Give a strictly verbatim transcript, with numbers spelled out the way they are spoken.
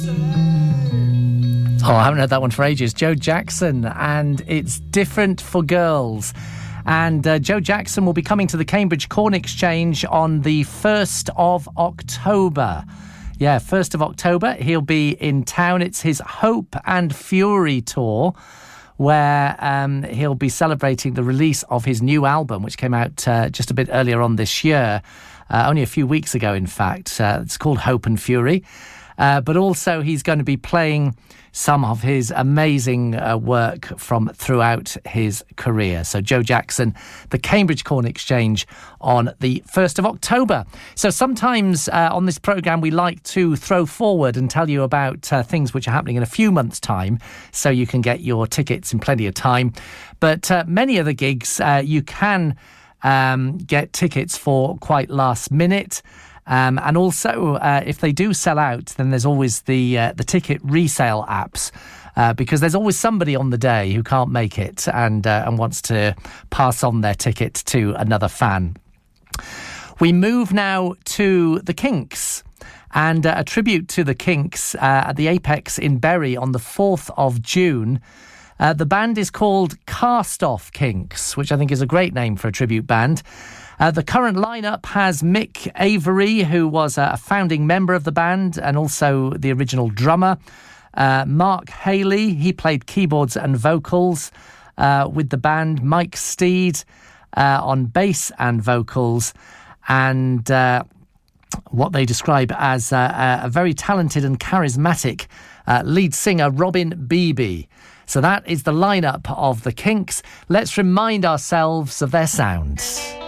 Oh, I haven't heard that one for ages. Joe Jackson, and it's Different for Girls. And uh, Joe Jackson will be coming to the Cambridge Corn Exchange on the first of October. Yeah, first of October, he'll be in town. It's his Hope and Fury tour, where um, he'll be celebrating the release of his new album, which came out uh, just a bit earlier on this year, uh, only a few weeks ago, in fact. Uh, it's called Hope and Fury. Uh, but also he's going to be playing some of his amazing uh, work from throughout his career. So Joe Jackson, the Cambridge Corn Exchange on the first of October. So sometimes uh, on this programme we like to throw forward and tell you about uh, things which are happening in a few months' time, so you can get your tickets in plenty of time. But uh, many of the gigs uh, you can um, get tickets for quite last minute. Um, and also, uh, if they do sell out, then there's always the uh, the ticket resale apps, uh, because there's always somebody on the day who can't make it and uh, and wants to pass on their ticket to another fan. We move now to the Kinks, and uh, a tribute to the Kinks uh, at the Apex in Bury on the fourth of June. Uh, the band is called Cast Off Kinks, which I think is a great name for a tribute band. Uh, the current lineup has Mick Avery, who was a founding member of the band and also the original drummer. Uh, Mark Haley, he played keyboards and vocals uh, with the band. Mike Steed uh, on bass and vocals. And uh, what they describe as uh, a very talented and charismatic uh, lead singer, Robin Beebe. So that is the lineup of the Kinks. Let's remind ourselves of their sounds.